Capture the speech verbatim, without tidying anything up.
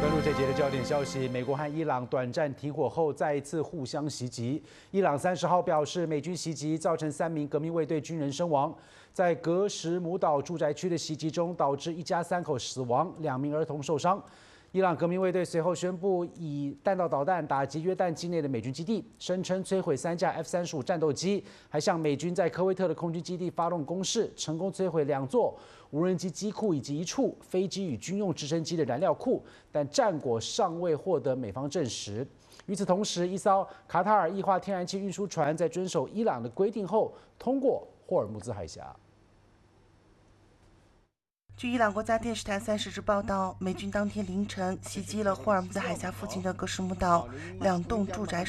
关注这节的焦点消息，美国和伊朗短暂停火后再一次互相袭击。伊朗三十号表示，美军袭击造成三名革命卫队军人身亡。在格什姆岛住宅区的袭击中，导致一家三口死亡，两名儿童受伤。伊朗革命卫队随后宣布以弹道导弹打击约旦境内的美军基地，声称摧毁三架 F 三十五战斗机，还向美军在科威特的空军基地发动攻势，成功摧毁两座无人机机库以及一处飞机与军用直升机的燃料库，但战果尚未获得美方证实。与此同时，一艘卡塔尔液化天然气运输船在遵守伊朗的规定后通过霍尔木兹海峡。 据伊朗国家电视台三十日报道，美军当天凌晨袭击了霍尔木兹海峡附近的格什姆岛两栋住宅